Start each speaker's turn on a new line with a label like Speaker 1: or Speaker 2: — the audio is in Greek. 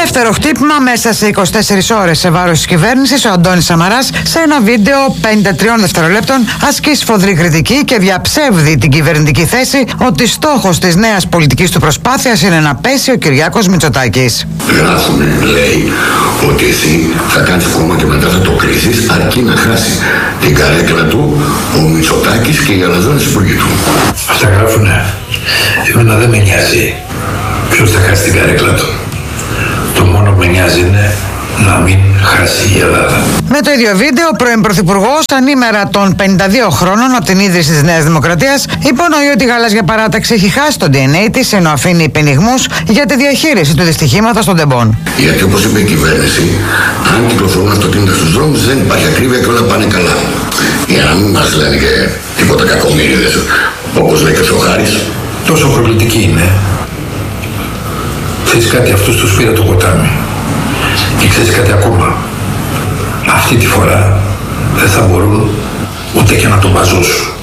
Speaker 1: Δεύτερο χτύπημα μέσα σε 24 ώρες σε βάρος της κυβέρνησης. Ο Αντώνης Σαμαράς σε ένα βίντεο 53 δευτερολέπτων ασκεί σφοδρή κριτική και διαψεύδει την κυβερνητική θέση ότι στόχος της νέας πολιτικής του προσπάθειας είναι να πέσει ο Κυριάκος Μητσοτάκης.
Speaker 2: Γράφουνε, λέει, ότι εσύ θα κάνεις κόμμα και μετά θα το κρίσεις, αρκεί να χάσει την καρέκλα του ο Μητσοτάκης και οι αλαζόνες υπουργοί του.
Speaker 3: Αυτά γράφουνε. Εμένα δεν με νοιάζει ποιος θα χάσει την καρέκλα του. Το μόνο που με νοιάζει είναι να μην χάσει η Ελλάδα.
Speaker 1: Με το ίδιο βίντεο, ο πρώην Πρωθυπουργός, ανήμερα των 52 χρόνων από την ίδρυση της Νέας Δημοκρατίας, υπονοεί ότι η γαλάζια παράταξη έχει χάσει το DNA της, ενώ αφήνει πενιγμούς για τη διαχείριση του δυστυχήματος των τεμπών.
Speaker 2: Γιατί όπως είπε η κυβέρνηση, αν κυκλοφορούν αυτοκίνητα στους δρόμους δεν υπάρχει ακρίβεια και όλα πάνε καλά. Για να μην μας λένε και τίποτα κακομοίριδες, όπως λέει και ο Θεοχάρης.
Speaker 3: Τόσο προκλητική είναι. Ξέρεις κάτι, αυτούς τους πήρα το ποτάμι. Και ξέρεις κάτι ακόμα. Αυτή τη φορά δεν θα μπορούν ούτε και να τον μπαζώσουν.